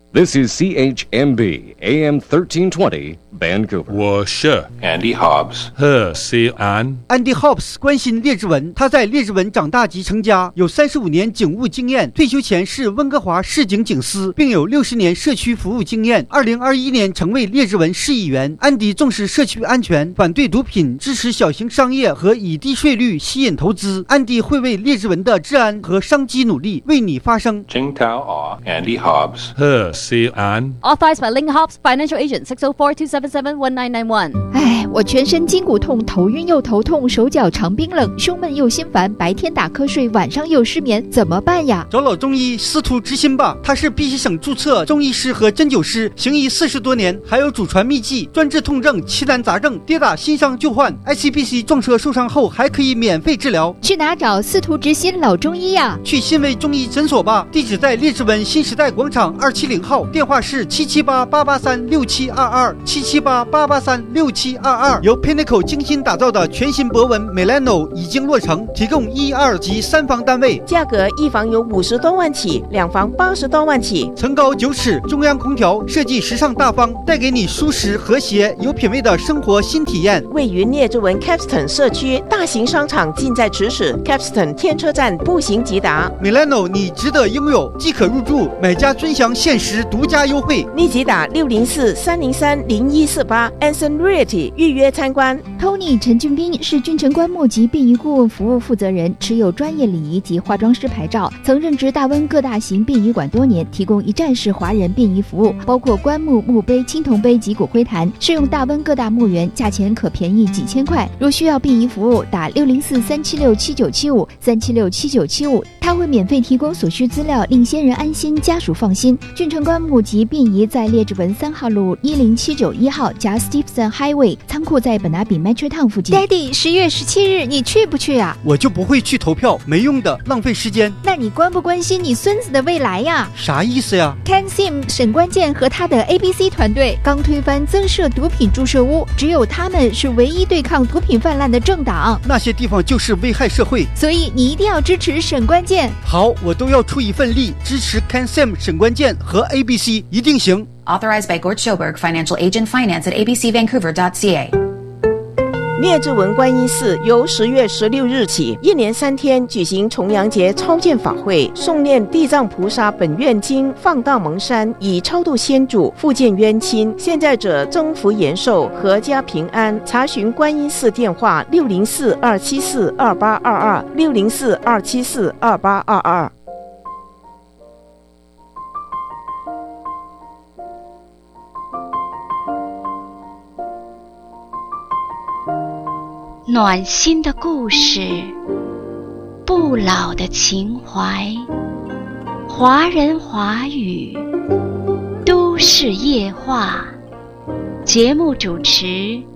This is CHMB AM 1320 Vancouver. 我是 Andy Hobbs 何西安。 Andy Hobbs 关心列治文，他在列治文长大及成家，有35年警务经验，退休前是温哥华市警警司，并有60年社区服务经验。2021年成为列治文市议员。安迪重视社区安全，反对毒品，支持小型商业和以低税率吸引投资。安迪会为列治文的治安和商机努力，为你发声。 Jingtao Andy Hobbs 何西安。 Authorized by Ling Hobbs Financial Agent 604-277-1991. 哎，我全身筋骨痛，头晕又头痛，手脚常冰冷，胸闷又心烦，白天打瞌睡，晚上又失眠，怎么办呀？ 找老中医司徒之心吧，他是必须省注册中医师和针灸师，行医40多年，还有祖传秘籍，专治痛症、奇难杂症，跌打新伤旧患 ，ICBC 撞车受伤后还可以免费治疗。 去哪找司徒之心老中医呀？ 去新威中医诊所吧，地址在列治文新时代广场270号，电话是778-883-6722，778-883-6722。由 Pinnacle 精心打造的全新博文 Milano 已经落成，提供1、2及3房单位， 价格一房有50多万起，2房80多万起， 层高9尺，中央空调，设计时尚大方，带给你舒适和谐有品味的生活新体验。 位于列治文 Capston 社区，大型商场近在咫尺， Capston 天车站步行即达。 Milano 你值得拥有，即可入住，买家尊享限时独家优惠， 立即打604-303-0148 Anson Realty 预约参观。 Tony 陈俊斌是君臣棺木及殡仪顾问服务负责人，持有专业礼仪及化妆师牌照，曾任职大温各大型殡仪馆多年，提供一站式华人殡仪服务，包括棺木、墓碑、青铜碑及骨灰坛，适用大温各大墓园，价钱可便宜几千块。如需要殡仪服务，打604-376-7975 376-7975，他会免费提供所需资料，令先人安心，家属放心。君臣棺木及殡仪在列治文3号路10791号加 Stevenson Highway， 仓库在本拿比 Metro Town 附近。Daddy， 10月17日你去不去啊？ 我就不会去投票，没用的，浪费时间。 那你关不关心你孙子的未来呀？ 啥意思呀？ CanSim 沈关键和他的 ABC 团队刚推翻增设毒品注射屋，只有他们是唯一对抗毒品泛滥的政党。 那些地方就是危害社会， 所以你一定要支持沈关键。 好，我都要出一份力，支持 CanSim 沈关键和 ABC， 一定行。 Authorized by Gord Schoberg, Financial Agent, Finance at abcvancouver.ca. 列治文观音寺由10月16日起1连3天举行重阳节超荐法会，诵念地藏菩萨本愿经，放荡蒙山，以超度先祖，复见冤亲，现在者增福延寿，阖家平安。查询观音寺电话604-274-2822 604-274-2822。 暖心的故事，不老的情怀，华人华语，都市夜话。节目主持